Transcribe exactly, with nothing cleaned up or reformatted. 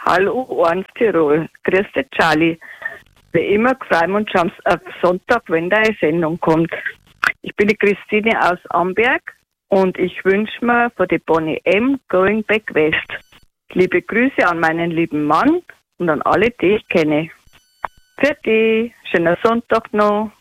Hallo, Orange Tirol. Grüß dich, Charlie. Wie immer freuen wir uns schon auf Sonntag, wenn da eine Sendung kommt. Ich bin die Christine aus Amberg und ich wünsche mir von der Bonnie M. Going Back West. Liebe Grüße an meinen lieben Mann und an alle, die ich kenne. Für die, schöner Sonntag noch.